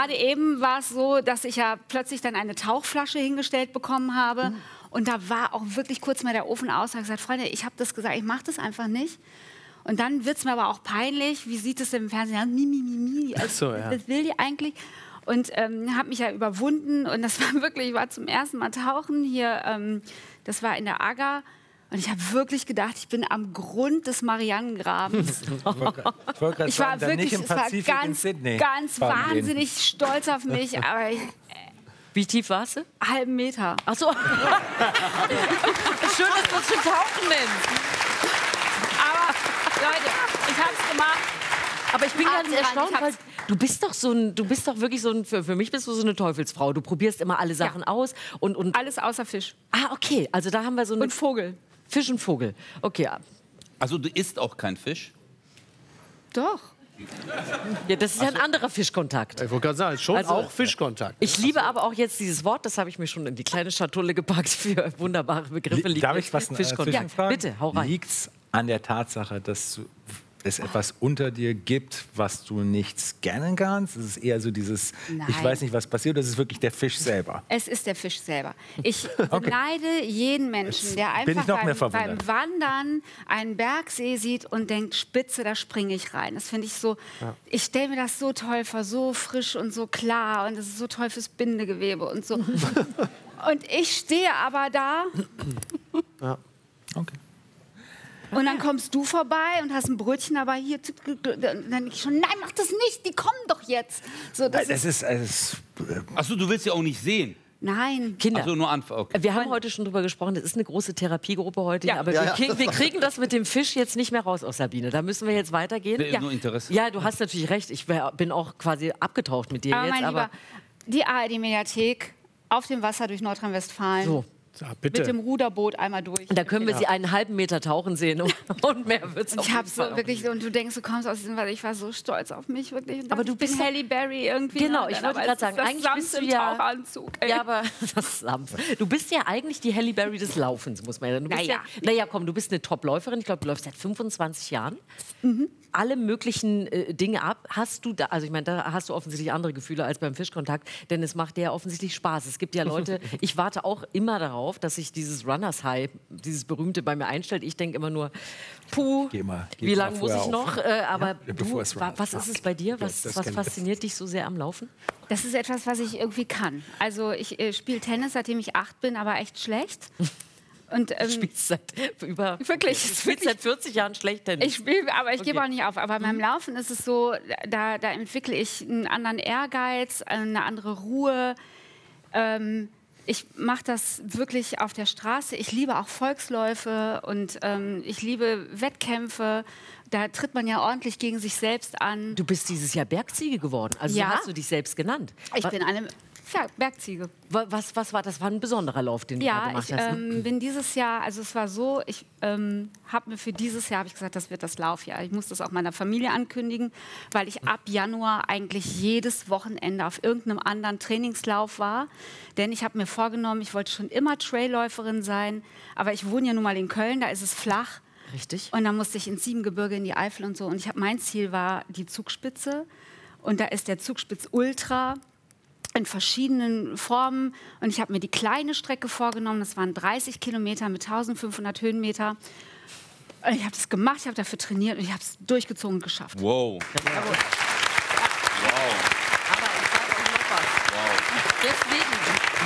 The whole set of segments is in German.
gerade eben war es so, dass ich ja plötzlich dann eine Tauchflasche hingestellt bekommen habe. Und da war auch wirklich kurz mal der Ofen aus. Ich habe gesagt, Freunde, ich habe das gesagt, ich mache das einfach nicht. Und dann wird es mir aber auch peinlich. Wie sieht es denn im Fernsehen aus? Mi. Also, so, ja. Das will die eigentlich. Und habe mich ja überwunden. Und das war wirklich, ich war zum ersten Mal tauchen hier. Das war in der Agger. Und ich habe wirklich gedacht, ich bin am Grund des Marianengrabens. Ich war wirklich, es war ganz wahnsinnig stolz auf mich. Aber wie tief warst du? Halben Meter. Ach so. Schön, dass du es schon Tauchen nennst. Aber Leute, ich habe es gemacht. Aber ich bin ganz erstaunt, weil du bist doch wirklich so ein, für mich bist du so eine Teufelsfrau. Du probierst immer alle Sachen aus und alles außer Fisch. Ah, okay. Also da haben wir so eine... Und Vogel. Fisch und Vogel. Okay. Also du isst auch kein Fisch? Doch. Ja, das ist ja ein anderer Fischkontakt. Ich wollte gerade sagen, schon also, auch Fischkontakt. Ich liebe aber auch jetzt dieses Wort, das habe ich mir schon in die kleine Schatulle gepackt für wunderbare Begriffe. Darf ich was Fischkontakt? Ja, bitte, hau rein. Liegt's an der Tatsache, dass es etwas unter dir gibt, was du nicht scannen kannst? Es ist eher so dieses, ich weiß nicht, was passiert, das ist wirklich der Fisch selber. Es ist der Fisch selber. Ich beneide jeden Menschen, der einfach beim Wandern einen Bergsee sieht und denkt, Spitze, da springe ich rein. Das finde ich so, ich stelle mir das so toll vor, so frisch und so klar und das ist so toll fürs Bindegewebe und so. Und ich stehe aber da. Ja. Okay. Und dann kommst du vorbei und hast ein Brötchen, aber hier, dann denke ich schon, nein, mach das nicht, die kommen doch jetzt. So, Achso, du willst sie auch nicht sehen? Nein. Kinder, also nur okay. Wir haben heute schon drüber gesprochen, das ist eine große Therapiegruppe heute, aber wir kriegen das mit dem Fisch jetzt nicht mehr raus aus Sabine. Da müssen wir jetzt weitergehen. Nur Interesse. Ja, du hast natürlich recht, ich bin auch quasi abgetaucht mit dir aber jetzt. Mein Lieber, die ARD-Mediathek auf dem Wasser durch Nordrhein-Westfalen. So. Ja, bitte. Mit dem Ruderboot einmal durch. Da können wir sie einen halben Meter tauchen sehen und mehr wird es. Ich habe so wirklich, und du denkst, du kommst aus diesem, weil ich war so stolz auf mich wirklich. Und aber du bist Halle Berry irgendwie. Genau, ich wollte gerade sagen, eigentlich bist du ja Tauchanzug. Ja, aber du bist ja eigentlich die Halle Berry des Laufens, muss man ja sagen. Naja, komm, du bist eine Top-Läuferin. Ich glaube, du läufst seit 25 Jahren. Alle möglichen Dinge ab. Hast du da, also ich meine, da hast du offensichtlich andere Gefühle als beim Fischkontakt, denn es macht dir ja offensichtlich Spaß. Es gibt ja Leute, ich warte auch immer darauf, dass sich dieses Runners High, dieses berühmte bei mir einstellt. Ich denke immer nur, puh, wie lange muss ich noch? Aber du, was ist es bei dir? Was fasziniert dich so sehr am Laufen? Das ist etwas, was ich irgendwie kann. Also ich spiele Tennis, seitdem ich 8 bin, aber echt schlecht. Und, du spielst seit wirklich, seit 40 Jahren schlecht Tennis. Ich spiele, aber ich gebe auch nicht auf. Aber beim Laufen ist es so, da entwickle ich einen anderen Ehrgeiz, eine andere Ruhe. Ich mache das wirklich auf der Straße. Ich liebe auch Volksläufe und ich liebe Wettkämpfe. Da tritt man ja ordentlich gegen sich selbst an. Du bist dieses Jahr Bergziege geworden. Also so hast du dich selbst genannt. Ich bin eine Bergziege. Was war das? War ein besonderer Lauf, den du da gemacht hast? Ja, ich bin dieses Jahr, also es war so, ich habe mir für dieses Jahr gesagt, das wird das Laufjahr. Ich muss das auch meiner Familie ankündigen, weil ich ab Januar eigentlich jedes Wochenende auf irgendeinem anderen Trainingslauf war. Denn ich habe mir vorgenommen, ich wollte schon immer Trailläuferin sein, aber ich wohne ja nun mal in Köln, da ist es flach. Richtig. Und dann musste ich ins Siebengebirge, in die Eifel und so. Und mein Ziel war die Zugspitze. Und da ist der Zugspitz Ultra in verschiedenen Formen. Und ich habe mir die kleine Strecke vorgenommen. Das waren 30 Kilometer mit 1500 Höhenmeter. Und ich habe das gemacht, ich habe dafür trainiert und ich habe es durchgezogen und geschafft. Wow. Ja. Wow. Aber ich sage euch noch was. Wow. Deswegen,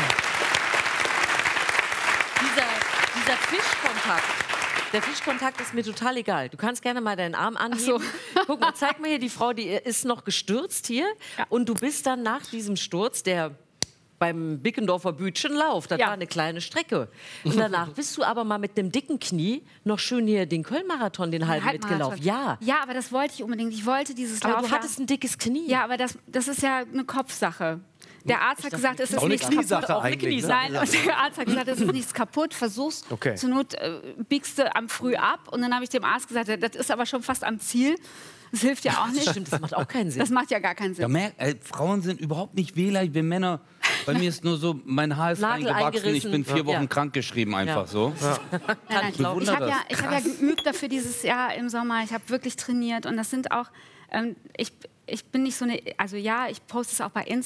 dieser Fischkontakt, der Fischkontakt ist mir total egal. Du kannst gerne mal deinen Arm anheben. So. Guck mal, zeig mal hier, die Frau, die ist noch gestürzt hier. Ja. Und du bist dann nach diesem Sturz, der beim Bickendorfer Bütchenlauf, das war eine kleine Strecke. Und danach bist du aber mal mit einem dicken Knie noch schön hier den Köln-Marathon, den halben mitgelaufen. Ja, aber das wollte ich unbedingt. Ich wollte dieses Lauf. Aber du hattest ein dickes Knie. Ja, aber das ist ja eine Kopfsache. Der Arzt hat gesagt, es ist nichts kaputt. Nein, und der Arzt hat gesagt, es ist nichts kaputt. Versuch's. Zur Not biegst du am Früh ab. Und dann habe ich dem Arzt gesagt, das ist aber schon fast am Ziel. Das hilft ja auch nicht. Das stimmt, das macht auch keinen Sinn. Das macht ja gar keinen Sinn. Frauen sind überhaupt nicht wählerisch wie Männer. Bei mir ist nur so, mein Haar ist eingewachsen, ich bin 4 Wochen krankgeschrieben, einfach so. Nein, ich habe ja geübt dafür dieses Jahr im Sommer. Ich habe wirklich trainiert. Und das sind auch, ich bin nicht so eine, also ja, ich poste es auch bei Instagram.